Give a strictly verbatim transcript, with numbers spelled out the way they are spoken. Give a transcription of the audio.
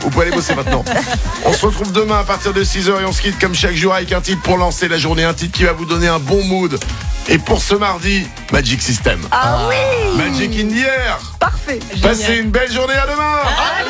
Vous pouvez aller bosser maintenant. On se retrouve demain à partir de six heures et on se quitte comme chaque jour avec un titre pour lancer la journée. Un titre qui va vous donner un bon mood. Et pour ce mardi, Magic System. Ah oui. Magic in the air. Parfait. Passez une belle journée, à demain. À demain.